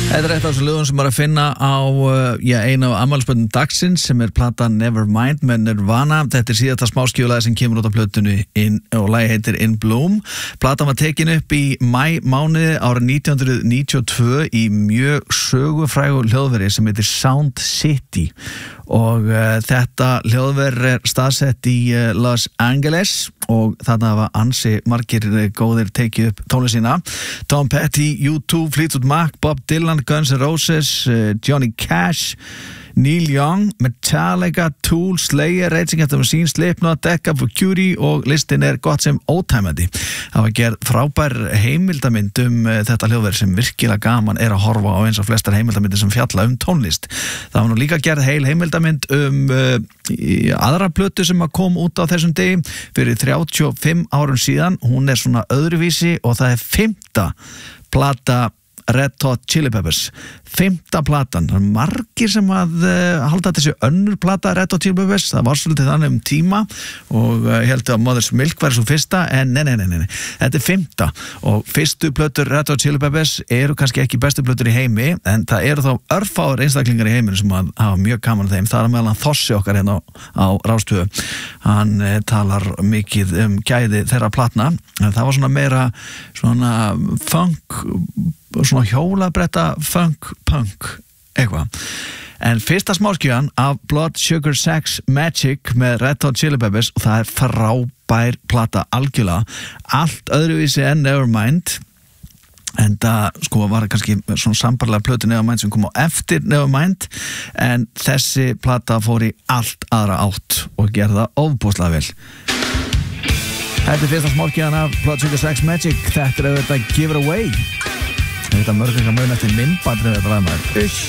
Þetta eitt af þessum lögum sem að finna á einu af afmælisbörnum dagsins sem plata Nevermind með Nirvana. Þetta síðasta smáskífulag sem kemur út á plötunni og lagið heitir In Bloom. Platan var tekin upp í maí mánuði árið 1992 í mjög sögufrægu hljóðveri sem heitir Sound City og þetta hljóðveri staðsett í Los Angeles og þarna var ansi margir góðir tekið upp tónlist sína. Tom Petty, U2, Fleetwood Mac, Bob Dylan, Guns N' Roses, Johnny Cash, Neil Young, Metallica, Tool, Slayer, Rage Against the Machine, Slipknot, Decca for Cutie og listin gott sem ótæmandi. Það var gerð frábær heimildamynd þetta hljóðveri sem virkilega gaman að horfa á eins og flestar heimildamindir sem fjalla tónlist. Það var nú líka gerð heil heimildamynd aðra plötu sem að kom út á þessum degi fyrir 35 árum síðan. Hún svona öðruvísi og það 5. plata Red Hot Chili Peppers, 5. platan. Það margir sem að halda þessi önnur plata Red Hot Chili Peppers, það var svolítið þannig tíma og held að Mother's Milk væri svo fyrsta, en nei. Þetta 5. og fyrstu plötur Red Hot Chili Peppers eru kannski ekki bestu plötur í heimi, en það eru þá örfáir einstaklingar í heiminu sem að hafa mjög gaman af þeim. Það meðal Þossi okkar hérna á Rástvö. Hann talar mikið gæði þeirra platna, en það var svona meira svona funk, svona hjólabretta funk punk eitthvað. En fyrsta smáskífan af Blood Sugar Sex Magic með Red Hot Chili Peppers og það frábær plata algjörlega, allt öðruvísi en Nevermind. En það var kannski svona sambarlega plötu Nevermind sem kom á eftir Nevermind, en þessi plata fór í allt aðra átt og gerða ofboðslega vel. Þetta fyrsta smáskífan af Blood Sugar Sex Magic. Þetta auðvitað Give It Away. Þetta mörg ekki að muna eftir myndbandri þetta lag maður.